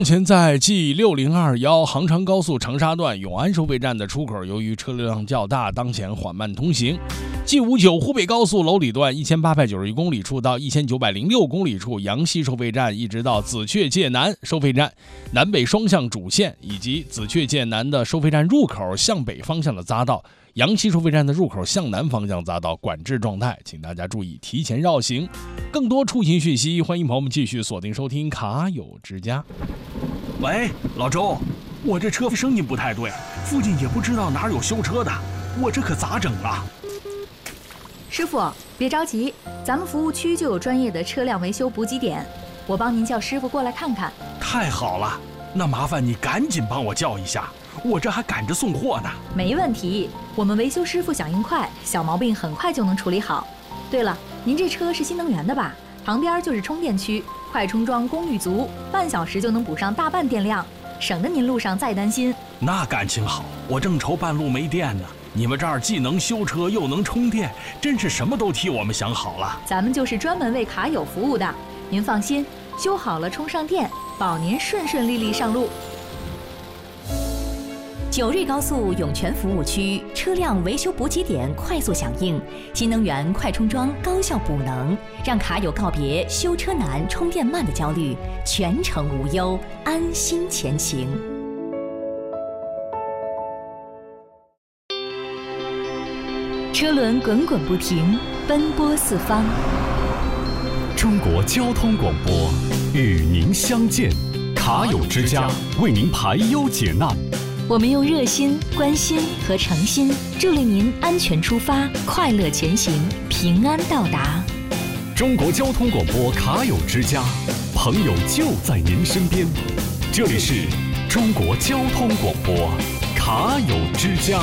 目前在 G6021杭长高速长沙段永安收费站的出口，由于车流量较大，当前缓慢通行。G59湖北高速娄里段1891公里处到1906公里处，阳西收费站一直到紫雀界南收费站南北双向主线，以及紫雀界南的收费站入口向北方向的匝道，阳西收费站的入口向南方向匝道管制状态，请大家注意提前绕行。更多出行讯息，欢迎朋友们继续锁定收听卡友之家。 喂，老周，我这车声音不太对，附近也不知道哪有修车的，我这可咋整啊？ 师傅，别着急，咱们服务区就有专业的车辆维修补给点，我帮您叫师傅过来看看。 太好了，那麻烦你赶紧帮我叫一下，我这还赶着送货呢。 没问题，我们维修师傅响应快，小毛病很快就能处理好。对了，您这车是新能源的吧？旁边就是充电区，快充桩功率足，半小时就能补上大半电量，省得您路上再担心。 那感情好，我正愁半路没电呢。你们这儿既能修车又能充电，真是什么都替我们想好了。 咱们就是专门为卡友服务的，您放心，修好了充上电，保您顺顺利利上路。 九瑞高速涌泉服务区车辆维修补给点快速响应，新能源快充桩高效补能，让卡友告别修车难、充电慢的焦虑，全程无忧，安心前行。车轮滚滚不停，奔波四方。 中国交通广播与您相见，卡友之家为您排忧解难。 我们用热心、关心和诚心助力您安全出发，快乐前行，平安到达。 中国交通广播卡友之家，朋友就在您身边。这里是中国交通广播卡友之家。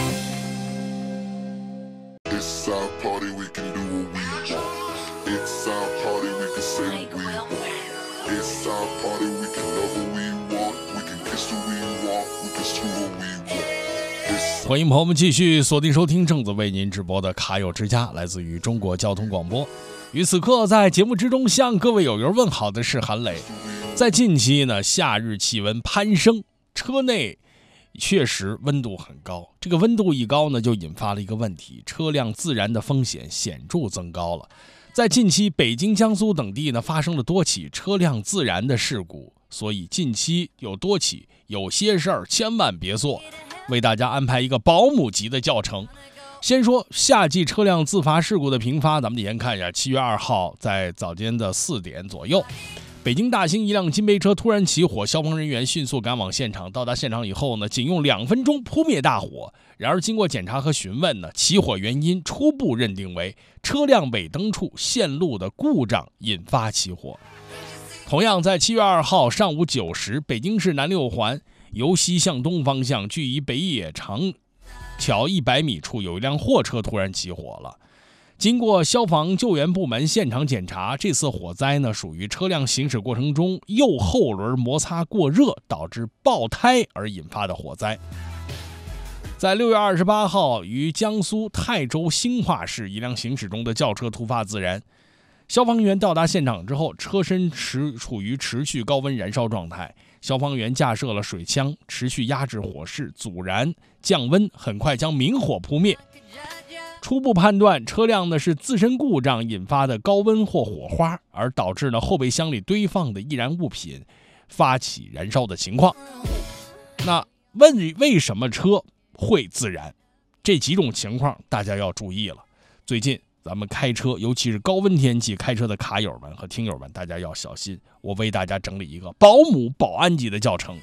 It's our party, we can do what we want. It's our party, we can say what we want. It's our party, we can love what we want. We can kiss who we want, we can screw what we want. 欢迎朋友们继续锁定收听正子为您直播的卡友之家，来自于中国交通广播。与此刻在节目之中向各位友友问好的是韩磊。在近期呢，夏日气温攀升，车内确实温度很高，这个温度一高呢，就引发了一个问题，车辆自燃的风险显著增高了。在近期北京、江苏等地呢发生了多起车辆自燃的事故，所以近期有多起，有些事儿千万别做，为大家安排一个保姆级的教程。先说夏季车辆自罚事故的频发，咱们先看一下7月2号在早间的4点左右，北京大兴一辆金杯车突然起火，消防人员迅速赶往现场，到达现场以后呢，仅用2分钟扑灭大火。然而经过检查和询问呢，起火原因初步认定为车辆尾灯处线路的故障引发起火。同样在7月2号上午9时，北京市南6环由西向东方向距离北野长桥100米处有一辆货车突然起火了。经过消防救援部门现场检查，这次火灾呢属于车辆行驶过程中右后轮摩擦过热导致爆胎而引发的火灾。在6月28号于江苏泰州兴化市，一辆行驶中的轿车突发自燃，消防员到达现场之后，车身处于持续高温燃烧状态，消防员架设了水枪，持续压制火势，阻燃降温，很快将明火扑灭。初步判断，车辆呢是自身故障引发的高温或火花，而导致了后备箱里堆放的易燃物品发起燃烧的情况。那为什么车会自燃？这几种情况大家要注意了。最近咱们开车，尤其是高温天气开车的卡友们和听友们，大家要小心。我为大家整理一个保姆保安级的教程。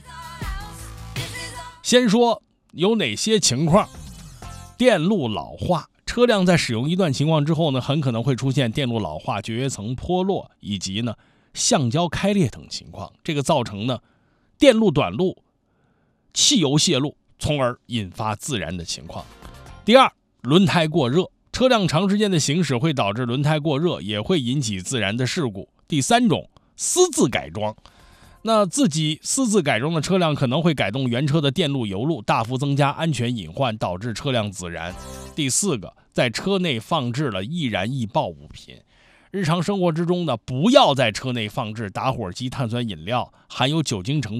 先说有哪些情况：电路老化，车辆在使用一段情况之后呢，很可能会出现电路老化、绝缘层脱落以及呢橡胶开裂等情况，这个造成呢电路短路、汽油泄露，从而引发自燃的情况。第二，轮胎过热，车辆长时间的行驶会导致轮胎过热，也会引起自燃的事故。第三种，私自改装，那自己私自改装的车辆可能会改动原车的电路油路，大幅增加安全隐患，导致车辆自燃。第四个，在车内放置了易燃易爆物品， 日常生活之中呢，不要在车内放置打火机、碳酸饮料、含有酒精成分